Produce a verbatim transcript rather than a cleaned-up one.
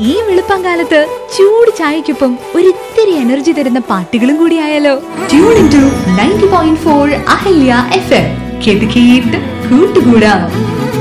ഈ വെളുപ്പാങ്കാലത്ത് ചൂട് ചായക്കൊപ്പം ഒരിത്തിരി എനർജി തരുന്ന പാട്ടുകളും കൂടി ആയാലോ? Tune in to ninety point four Ahalya F M. കേട്ട് കേട്ട് കൂട്ടുകൂടാം.